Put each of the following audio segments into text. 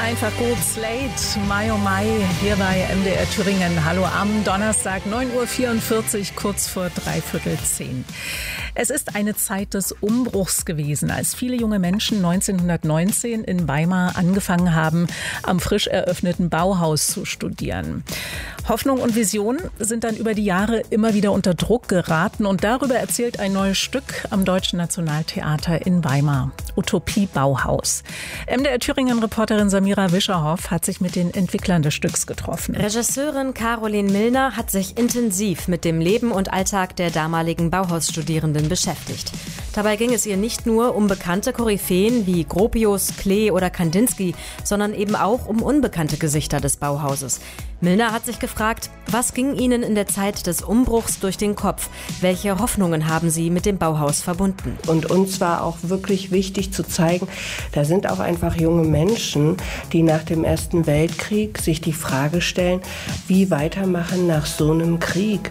Einfach gut, Slate, Mai oh Mai, hier bei MDR Thüringen. Hallo am Donnerstag, 9:44 Uhr, kurz vor 9:45. Es ist eine Zeit des Umbruchs gewesen, als viele junge Menschen 1919 in Weimar angefangen haben, am frisch eröffneten Bauhaus zu studieren. Hoffnung und Vision sind dann über die Jahre immer wieder unter Druck geraten und darüber erzählt ein neues Stück am Deutschen Nationaltheater in Weimar. Utopie Bauhaus. MDR Thüringen-Reporterin Samira Wischerhoff hat sich mit den Entwicklern des Stücks getroffen. Regisseurin Carolin Milner hat sich intensiv mit dem Leben und Alltag der damaligen Bauhausstudierenden beschäftigt. Dabei ging es ihr nicht nur um bekannte Koryphäen wie Gropius, Klee oder Kandinsky, sondern eben auch um unbekannte Gesichter des Bauhauses. Milner hat sich gefragt, was ging ihnen in der Zeit des Umbruchs durch den Kopf? Welche Hoffnungen haben sie mit dem Bauhaus verbunden? Und uns war auch wirklich wichtig zu zeigen, da sind auch einfach junge Menschen, die nach dem Ersten Weltkrieg sich die Frage stellen, wie weitermachen nach so einem Krieg?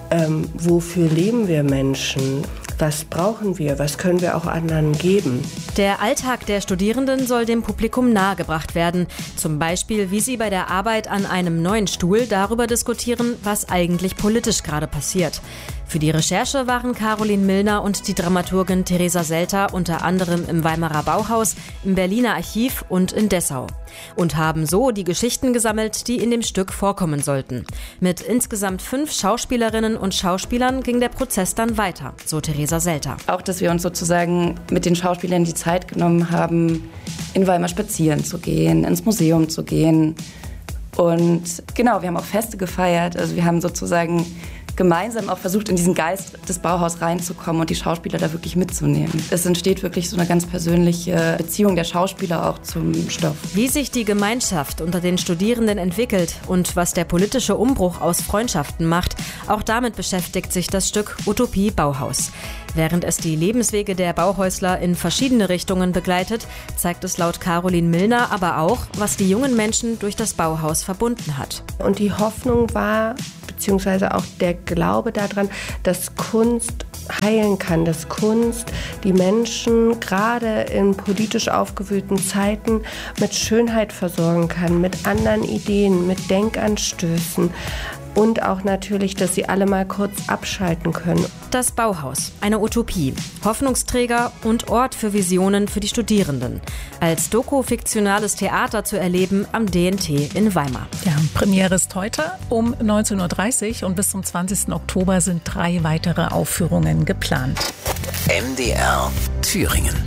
Wofür leben wir Menschen? Was brauchen wir? Was können wir auch anderen geben? Der Alltag der Studierenden soll dem Publikum nahegebracht werden. Zum Beispiel, wie sie bei der Arbeit an einem neuen Stuhl darüber diskutieren, was eigentlich politisch gerade passiert. Für die Recherche waren Carolin Milner und die Dramaturgin Theresa Selter unter anderem im Weimarer Bauhaus, im Berliner Archiv und in Dessau. Und haben so die Geschichten gesammelt, die in dem Stück vorkommen sollten. Mit insgesamt 5 Schauspielerinnen und Schauspielern ging der Prozess dann weiter, so Theresa Selter. Auch, dass wir uns sozusagen mit den Schauspielern die Zeit genommen haben, in Weimar spazieren zu gehen, ins Museum zu gehen. Und genau, wir haben auch Feste gefeiert. Also wir haben sozusagen gemeinsam auch versucht, in diesen Geist des Bauhaus reinzukommen und die Schauspieler da wirklich mitzunehmen. Es entsteht wirklich so eine ganz persönliche Beziehung der Schauspieler auch zum Stoff. Wie sich die Gemeinschaft unter den Studierenden entwickelt und was der politische Umbruch aus Freundschaften macht, auch damit beschäftigt sich das Stück Utopie Bauhaus. Während es die Lebenswege der Bauhäusler in verschiedene Richtungen begleitet, zeigt es laut Carolin Milner aber auch, was die jungen Menschen durch das Bauhaus verbunden hat. Und die Hoffnung war, beziehungsweise auch der Glaube daran, dass Kunst heilen kann, dass Kunst die Menschen gerade in politisch aufgewühlten Zeiten mit Schönheit versorgen kann, mit anderen Ideen, mit Denkanstößen. Und auch natürlich, dass sie alle mal kurz abschalten können. Das Bauhaus, eine Utopie, Hoffnungsträger und Ort für Visionen für die Studierenden. Als doku-fiktionales Theater zu erleben am DNT in Weimar. Ja, Premiere ist heute um 19:30 Uhr und bis zum 20. Oktober sind 3 weitere Aufführungen geplant. MDR Thüringen.